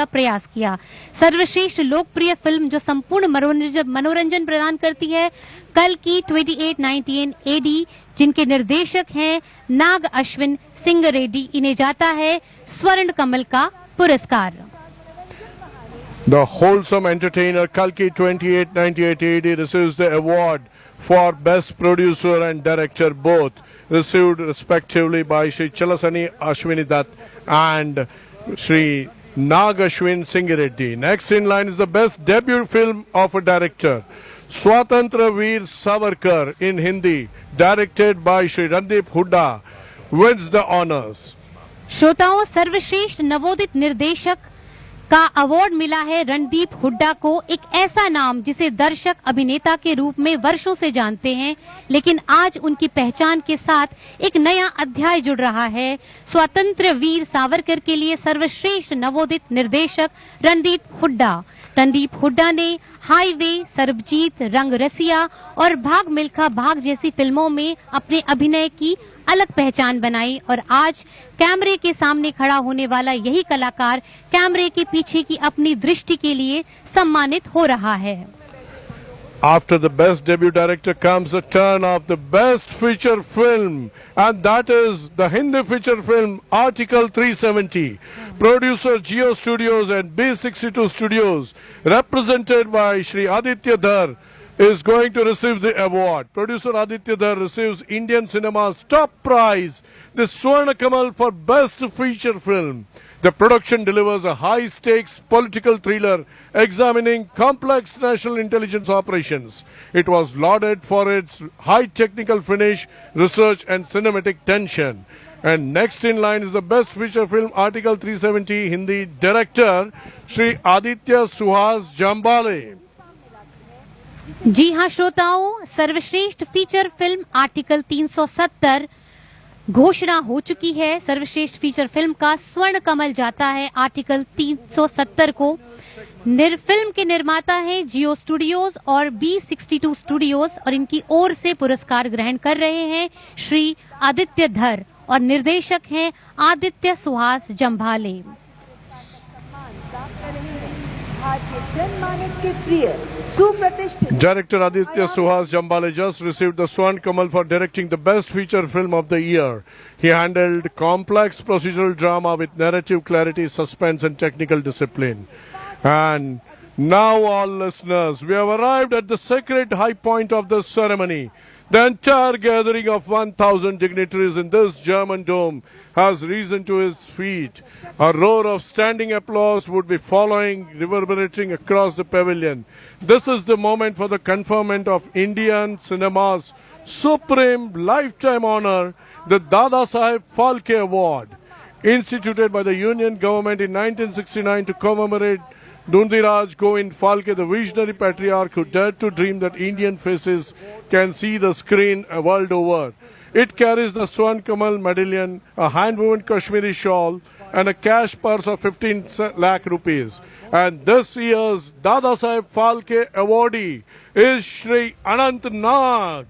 का प्रयास किया। सर्वश्रेष्ठ लोकप्रिय फिल्म जो संपूर्ण मनोरंजन प्रदान करती है, कल्कि 2819 AD, जिनके निर्देशक हैं नाग अश्विन सिंह रेड्डी, इन्हें जाता है स्वर्ण कमल का पुरस्कार। The wholesome entertainer Kalki 2898 AD receives the award for Best Producer and Director, both received respectively by Shri Chalasani Ashwini Dutt and Shri Nag Ashwin Singh Reddy. Next in line is the Best Debut Film of a Director, Swatantra Veer Savarkar in Hindi, directed by Shri Randeep Hooda, wins the honors. श्रोताओं, सर्वश्रेष्ठ नवोदित निर्देशक का award मिला है रणदीप हुड्डा को, एक ऐसा नाम जिसे दर्शक अभिनेता के रूप में वर्षों से जानते हैं, लेकिन आज उनकी पहचान के साथ एक नया अध्याय जुड़ रहा है। स्वतंत्र वीर सावरकर के लिए सर्वश्रेष्ठ नवोदित निर्देशक रणदीप हुड्डा ने हाईवे, सरबजीत, रंग रसिया और भाग मिल्खा भाग जैसी फिल्मों में अपने अभिनय की अलग पहचान बनाई और आज कैमरे के सामने खड़ा होने वाला यही कलाकार कैमरे के पीछे की अपनी दृष्टि के लिए सम्मानित हो रहा है। After the Best Debut Director comes the turn of the Best Feature Film, and that is the Hindi feature film Article 370. Producer Jio Studios and B62 Studios, represented by Shri Aditya Dhar, is going to receive the award. Producer Aditya Dhar receives Indian cinema's top prize, the Swarna Kamal for Best Feature Film. The production delivers a high-stakes political thriller examining complex national intelligence operations. It was lauded for its high technical finish, research and cinematic tension. And next in line is the Best Feature Film Article 370 Hindi director Shri Aditya Suhas Jambale. जी हाँ श्रोताओं, सर्वश्रेष्ठ feature film article 370 घोषणा हो चुकी है। सर्वश्रेष्ठ feature film का स्वर्ण कमल जाता है आर्टिकल 370 को। फिल्म के निर्माता हैं जियो स्टूडियोज और B62 स्टूडियोज और इनकी ओर से पुरस्कार ग्रहण कर रहे हैं श्री आदित्य धर और निर्देशक हैं Aditya Suhas जम्भाले। Director Aditya Suhas Jambale just received the Swarna Kamal for directing the Best Feature Film of the Year. He handled complex procedural drama with narrative clarity, suspense and technical discipline. And now all listeners, we have arrived at the sacred high point of this ceremony. The entire gathering of 1,000 dignitaries in this German dome has risen to its feet. A roar of standing applause would be following, reverberating across the pavilion. This is the moment for the conferment of Indian cinema's supreme lifetime honor, the Dada Saheb Phalke Award, instituted by the Union government in 1969 to commemorate Dhundiraj Govind Phalke, the visionary patriarch who dared to dream that Indian faces can see the screen world over. It carries the Swarna Kamal medallion, a hand-woven Kashmiri shawl, and a cash purse of 15 lakh rupees. And this year's Dada Saheb Phalke awardee is Shri Anant Nag.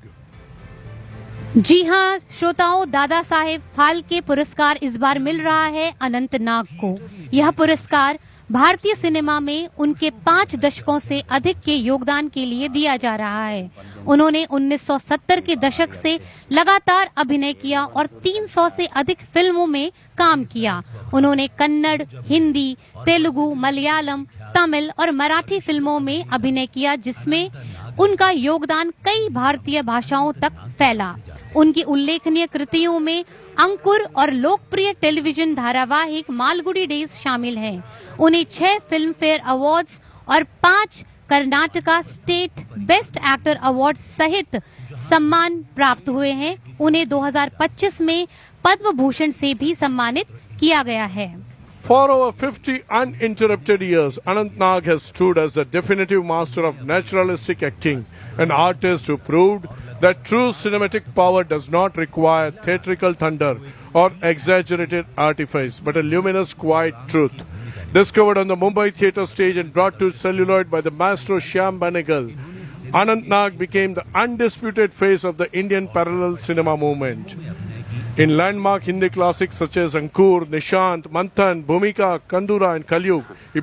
जी हाँ श्रोताओं, दादा साहेब फाल्के पुरस्कार इस बार मिल रहा है अनंत नाग को। यह पुरस्कार भारतीय सिनेमा में उनके 5 दशकों से अधिक के योगदान के लिए दिया जा रहा है। उन्होंने 1970 के दशक से लगातार अभिनय किया और 300 से अधिक फिल्मों में काम किया। उन्होंने कन्नड़, हिंदी, तेलुगु, मलयालम, तमिल और मराठी फिल्मों में अभिनय किया, जिसमें उनका योगदान कई भारतीय भाषाओं तक फैला। उनकी उल्लेखनीय कृतियों में अंकुर और लोकप्रिय टेलीविजन धारावाहिक मालगुडी डेज शामिल हैं। उन्हें 6 फिल्म फेयर अवार्ड्स और 5 Karnataka state best actor award सहित सम्मान प्राप्त हुए हैं। उन्हें 2025 में पद्म भूषण से भी सम्मानित किया गया है। For over 50 uninterrupted years, Anant Nag has stood as the definitive master of naturalistic acting, an artist who proved that true cinematic power does not require theatrical thunder or exaggerated artifice, but a luminous, quiet truth. Discovered on the Mumbai theatre stage and brought to celluloid by the maestro Shyam Benegal, Anant Nag became the undisputed face of the Indian parallel cinema movement. In landmark Hindi classics such as Ankur, Nishant, Manthan, Bhumika, Kandura and Kalyug,